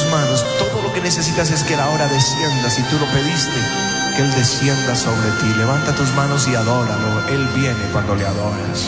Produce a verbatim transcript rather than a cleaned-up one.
manos. Todo lo que necesitas es que Él ahora descienda. Si tú lo pediste, que Él descienda sobre ti. Levanta tus manos y adóralo. Él viene cuando le adoras.